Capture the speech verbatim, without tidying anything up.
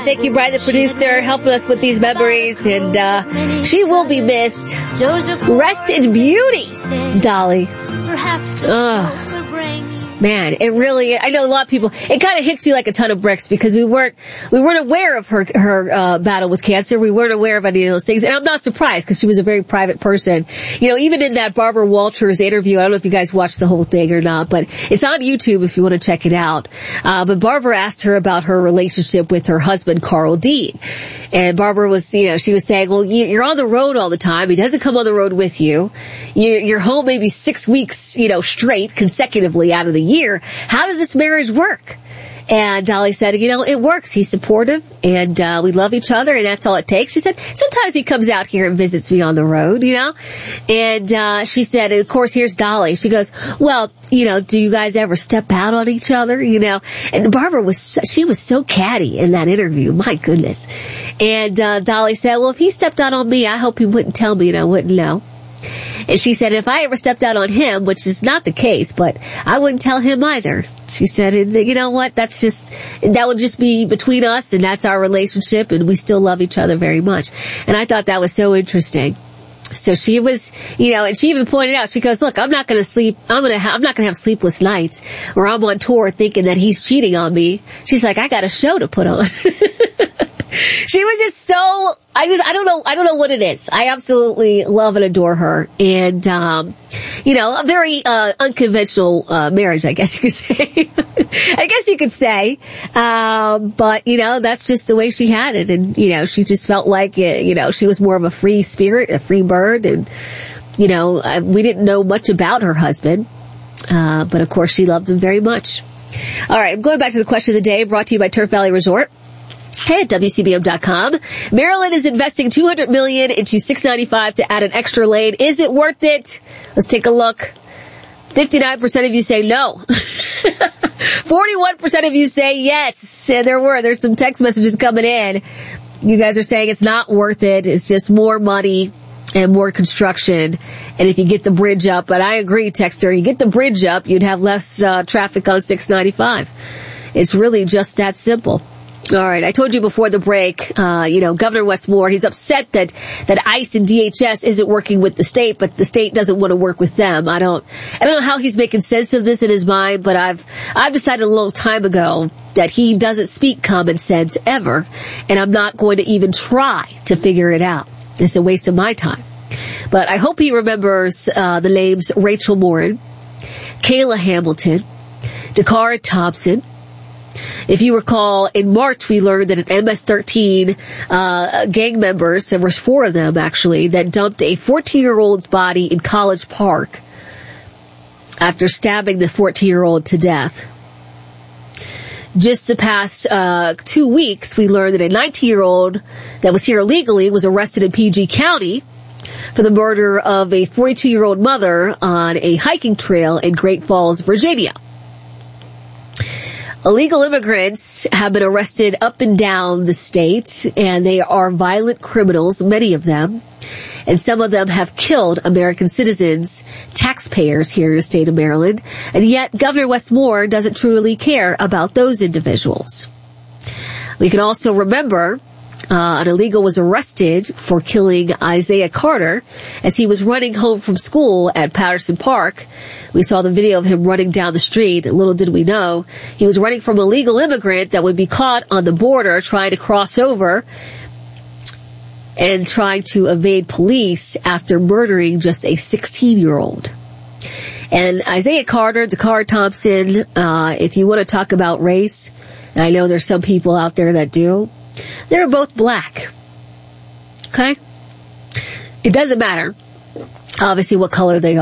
Thank you, Brian, the producer, helping us with these memories. And uh, she will be missed. Rest in beauty, Dolly. Ugh. Man, it really, I know a lot of people, it kind of hits you like a ton of bricks because we weren't, we weren't aware of her, her, uh, battle with cancer. We weren't aware of any of those things. And I'm not surprised because she was a very private person. You know, even in that Barbara Walters interview, I don't know if you guys watched the whole thing or not, but it's on YouTube if you want to check it out. Uh, but Barbara asked her about her relationship with her husband, Carl Dean. And Barbara was, you know, she was saying, well, you're on the road all the time. He doesn't come on the road with you. You're home maybe six weeks, you know, straight, consecutively out of the year. How does this marriage work? And Dolly said, you know, it works. He's supportive and, uh, we love each other and that's all it takes. She said, sometimes he comes out here and visits me on the road, you know? And, uh, she said, and of course, here's Dolly. She goes, well, you know, do you guys ever step out on each other, you know? And Barbara was, so, she was so catty in that interview. My goodness. And, uh, Dolly said, well, if he stepped out on me, I hope he wouldn't tell me and I wouldn't know. And she said, if I ever stepped out on him, which is not the case, but I wouldn't tell him either. She said, and you know what, that's just, that would just be between us and that's our relationship and we still love each other very much. And I thought that was so interesting. So she was, you know, and she even pointed out, she goes, look, I'm not going to sleep, I'm going to ha- I'm not going to have sleepless nights where I'm on tour thinking that he's cheating on me. She's like, I got a show to put on. She was just so, I just, I don't know, I don't know what it is. I absolutely love and adore her. And, um, you know, a very, uh, unconventional, uh, marriage, I guess you could say. I guess you could say. Um, but, you know, that's just the way she had it. And, you know, she just felt like, you know, she was more of a free spirit, a free bird. And, you know, we didn't know much about her husband. Uh, but of course she loved him very much. All right, I'm going back to the question of the day brought to you by Turf Valley Resort. Hey, at W C B M dot com. Maryland is investing two hundred million dollars into six ninety-five to add an extra lane. Is it worth it? Let's take a look. fifty-nine percent of you say no. forty-one percent of you say yes. And there were, there's some text messages coming in. You guys are saying it's not worth it. It's just more money and more construction. And if you get the bridge up, but I agree, Texter, you get the bridge up, you'd have less uh, traffic on six ninety-five. It's really just that simple. All right. I told you before the break, uh, you know, Governor Wes Moore, he's upset that, that ICE and D H S isn't working with the state, but the state doesn't want to work with them. I don't, I don't know how he's making sense of this in his mind, but I've, I've decided a long time ago that he doesn't speak common sense ever, and I'm not going to even try to figure it out. It's a waste of my time. But I hope he remembers, uh, the names Rachel Morin, Kayla Hamilton, Dakara Thompson. If you recall, in March we learned that an M S thirteen uh gang members, there was four of them actually, that dumped a fourteen-year-old's body in College Park after stabbing the fourteen-year-old to death. Just the past uh two weeks, we learned that a nineteen-year-old that was here illegally was arrested in P G County for the murder of a forty-two-year-old mother on a hiking trail in Great Falls, Virginia. Illegal immigrants have been arrested up and down the state, and they are violent criminals, many of them. And some of them have killed American citizens, taxpayers here in the state of Maryland. And yet Governor Wes Moore doesn't truly care about those individuals. We can also remember Uh, an illegal was arrested for killing Isaiah Carter as he was running home from school at Patterson Park. We saw the video of him running down the street. Little did we know, he was running from a legal immigrant that would be caught on the border trying to cross over and trying to evade police after murdering just a sixteen-year-old. And Isaiah Carter, Dakara Thompson, uh, if you want to talk about race, and I know there's some people out there that do, they're both black. Okay? It doesn't matter, obviously, what color they are.